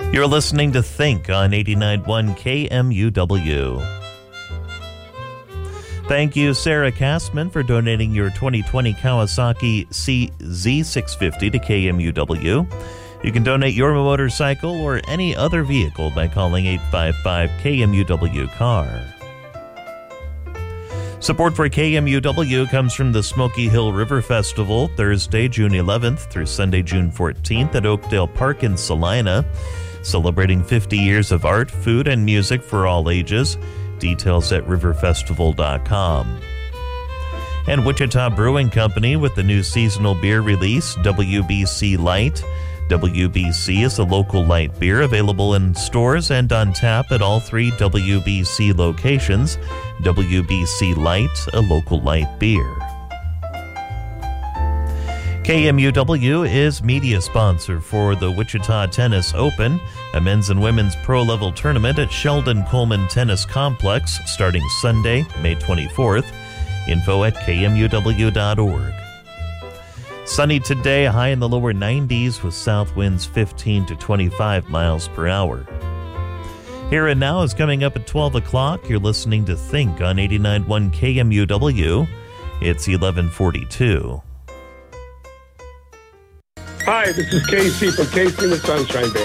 You're listening to Think on 89.1 KMUW. Thank you, Sarah Castman, for donating your 2020 Kawasaki CZ650 to KMUW. You can donate your motorcycle or any other vehicle by calling 855-KMUW-CAR. Support for KMUW comes from the Smoky Hill River Festival, Thursday, June 11th through Sunday, June 14th at Oakdale Park in Salina. Celebrating 50 years of art, food, and music for all ages. Details at riverfestival.com. And Wichita Brewing Company with the new seasonal beer release, WBC Light. WBC is a local light beer available in stores and on tap at all 3 WBC locations. WBC Light, a local light beer. KMUW is media sponsor for the Wichita Tennis Open, a men's and women's pro-level tournament at Sheldon Coleman Tennis Complex starting Sunday, May 24th. Info at kmuw.org. Sunny today, high in the lower 90s with south winds 15 to 25 miles per hour. Here and Now is coming up at 12 o'clock. You're listening to Think on 89.1 KMUW. It's 11:42. Hi, this is Casey from Casey and the Sunshine Band.